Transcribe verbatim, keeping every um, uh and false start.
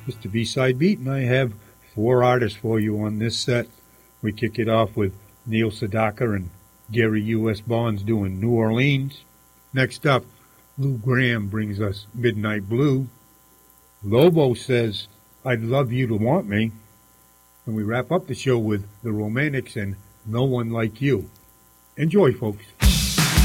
Mister B-Side Beat, and I have four artists for you on this set. We kick it off with Neil Sedaka and Gary U S. Bonds doing New Orleans. Next up, Lou Gramm brings us Midnight Blue. Lobo says, I'd Love You to Want Me. And we wrap up the show with The Romantics and No One Like You. Enjoy, folks.